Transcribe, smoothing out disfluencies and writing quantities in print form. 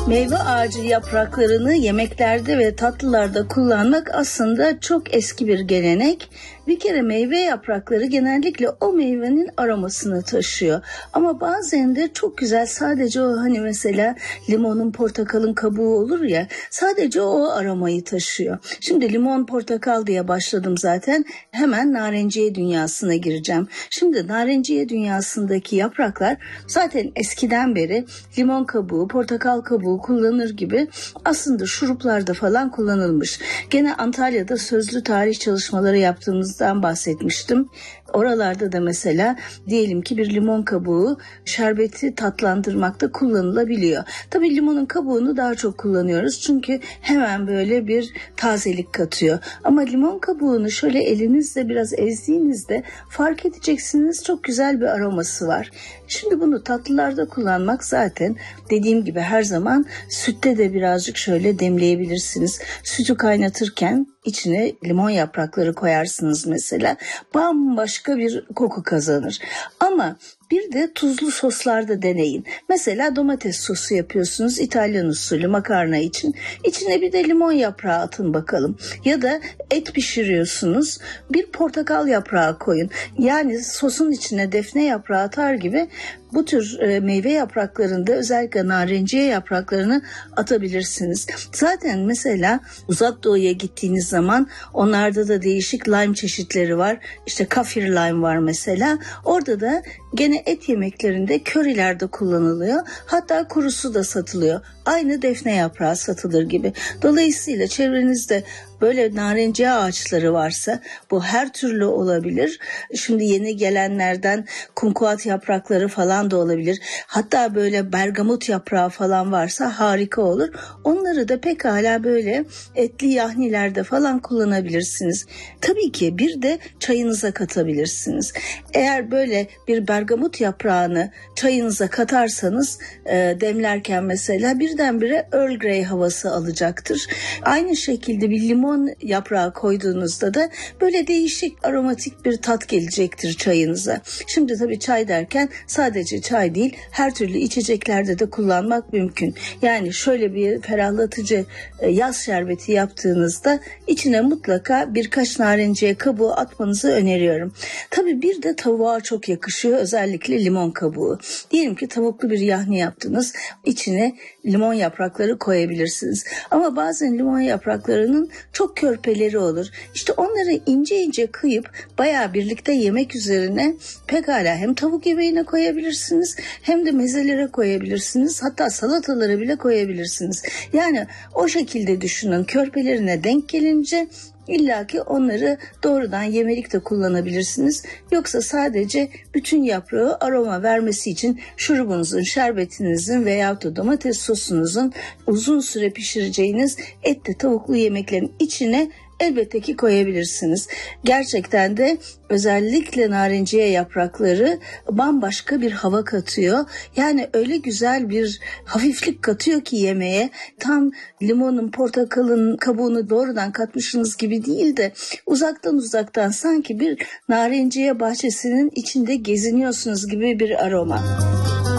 Meyve ağacı yapraklarını yemeklerde ve tatlılarda kullanmak aslında çok eski bir gelenek. Bir kere meyve yaprakları genellikle o meyvenin aromasını taşıyor. Ama bazen de çok güzel sadece o hani mesela limonun, portakalın kabuğu olur ya, sadece o aromayı taşıyor. Şimdi limon, portakal diye başladım zaten. Hemen narenciye dünyasına gireceğim. Şimdi narenciye dünyasındaki yapraklar zaten eskiden beri limon kabuğu, portakal kabuğu kullanır gibi aslında şuruplarda falan kullanılmış. Gene Antalya'da sözlü tarih çalışmaları yaptığımızdan bahsetmiştim. Oralarda da mesela diyelim ki bir limon kabuğu şerbeti tatlandırmakta kullanılabiliyor. Tabii limonun kabuğunu daha çok kullanıyoruz çünkü hemen böyle bir tazelik katıyor. Ama limon kabuğunu şöyle elinizle biraz ezdiğinizde fark edeceksiniz, çok güzel bir aroması var. Şimdi bunu tatlılarda kullanmak zaten dediğim gibi her zaman sütte de birazcık şöyle demleyebilirsiniz. Sütü kaynatırken içine limon yaprakları koyarsınız mesela. Bambaşka bir koku kazanır. Ama bir de tuzlu soslarda deneyin. Mesela domates sosu yapıyorsunuz İtalyan usulü makarna için. İçine bir de limon yaprağı atın bakalım. Ya da et pişiriyorsunuz, bir portakal yaprağı koyun. Yani sosun içine defne yaprağı atar gibi bu tür meyve yapraklarında özellikle narenciye yapraklarını atabilirsiniz. Zaten mesela Uzak Doğu'ya gittiğiniz zaman onlarda da değişik lime çeşitleri var. İşte kafir lime var mesela. Orada da gene et yemeklerinde körilerde kullanılıyor. Hatta kurusu da satılıyor. Aynı defne yaprağı satılır gibi. Dolayısıyla çevrenizde böyle narenciye ağaçları varsa bu her türlü olabilir. Şimdi yeni gelenlerden kumkuat yaprakları falan da olabilir. Hatta böyle bergamot yaprağı falan varsa harika olur. Onları da pekala böyle etli yahnilerde falan kullanabilirsiniz. Tabii ki bir de çayınıza katabilirsiniz. Eğer böyle bir bergamot yaprağını çayınıza katarsanız demlerken mesela birdenbire Earl Grey havası alacaktır. Aynı şekilde bir limon yaprağı koyduğunuzda da böyle değişik aromatik bir tat gelecektir çayınıza. Şimdi tabii çay derken sadece çay değil, her türlü içeceklerde de kullanmak mümkün. Yani şöyle bir ferahlatıcı yaz şerbeti yaptığınızda içine mutlaka birkaç narenciye kabuğu atmanızı öneriyorum. Tabii bir de tavuğa çok yakışıyor, özellikle limon kabuğu. Diyelim ki tavuklu bir yahni yaptınız, içine limon yaprakları koyabilirsiniz. Ama bazen limon yapraklarının çok körpeleri olur. İşte onları ince ince kıyıp bayağı birlikte yemek üzerine pekala hem tavuk yemeğine koyabilirsiniz hem de mezelere koyabilirsiniz. Hatta salatalara bile koyabilirsiniz. Yani o şekilde düşünün. Körpelerine denk gelince İlla ki onları doğrudan yemelik de kullanabilirsiniz. Yoksa sadece bütün yaprağı aroma vermesi için şurubunuzun, şerbetinizin veyahut da domates sosunuzun uzun süre pişireceğiniz etli tavuklu yemeklerin içine elbette ki koyabilirsiniz. Gerçekten de özellikle narenciye yaprakları bambaşka bir hava katıyor. Yani öyle güzel bir hafiflik katıyor ki yemeğe. Tam limonun, portakalın kabuğunu doğrudan katmışsınız gibi değil de uzaktan sanki bir narenciye bahçesinin içinde geziniyorsunuz gibi bir aroma.